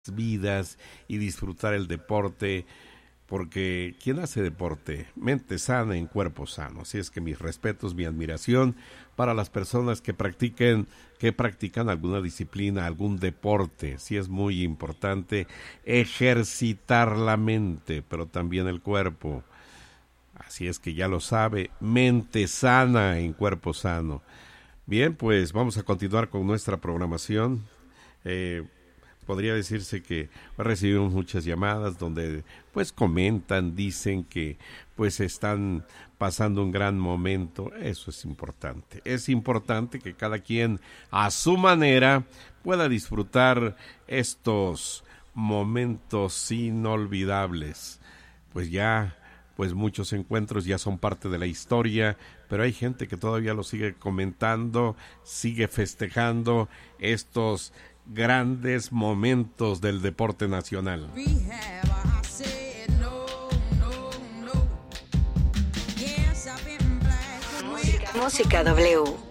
vidas y disfrutar el deporte, porque quien hace deporte, mente sana en cuerpo sano. Así es que mis respetos, mi admiración para las personas que practican alguna disciplina, algún deporte. Sí es muy importante ejercitar la mente, pero también el cuerpo. Así es que ya lo sabe, mente sana en cuerpo sano. Bien, pues vamos a continuar con nuestra programación. Podría decirse que recibimos muchas llamadas donde pues comentan, dicen que pues están pasando un gran momento. Eso es importante. Es importante que cada quien a su manera pueda disfrutar estos momentos inolvidables. Pues muchos encuentros ya son parte de la historia, pero hay gente que todavía lo sigue comentando, sigue festejando estos grandes momentos del deporte nacional. Música W.